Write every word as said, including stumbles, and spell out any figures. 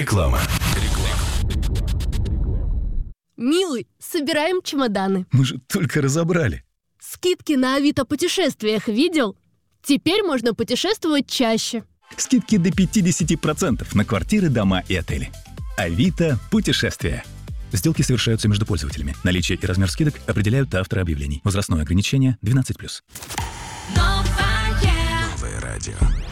Реклама. Милый, собираем чемоданы. Мы же только разобрали. Скидки на Авито путешествиях видел? Теперь можно путешествовать чаще. Скидки до пятьдесят процентов на квартиры, дома и отели. Авито путешествия. Сделки совершаются между пользователями. Наличие и размер скидок определяют авторы объявлений. Возрастное ограничение двенадцать плюс. Новое радио.